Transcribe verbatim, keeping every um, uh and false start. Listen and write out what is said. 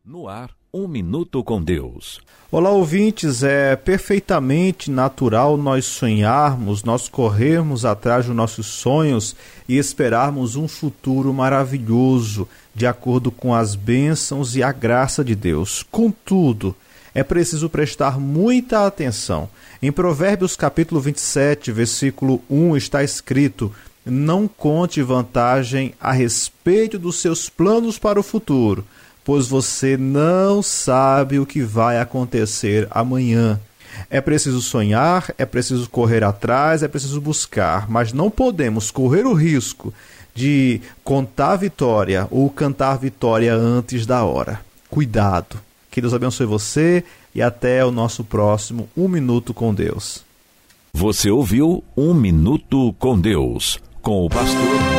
No ar, um minuto com Deus. Olá, ouvintes, é perfeitamente natural nós sonharmos, nós corrermos atrás dos nossos sonhos e esperarmos um futuro maravilhoso, de acordo com as bênçãos e a graça de Deus. Contudo, é preciso prestar muita atenção. Em Provérbios capítulo vinte e sete, versículo um, está escrito: não conte vantagem a respeito dos seus planos para o futuro, pois você não sabe o que vai acontecer amanhã. É preciso sonhar, é preciso correr atrás, é preciso buscar, mas não podemos correr o risco de contar vitória ou cantar vitória antes da hora. Cuidado. Que Deus abençoe você e até o nosso próximo Um Minuto com Deus. Você ouviu Um Minuto com Deus, com o pastor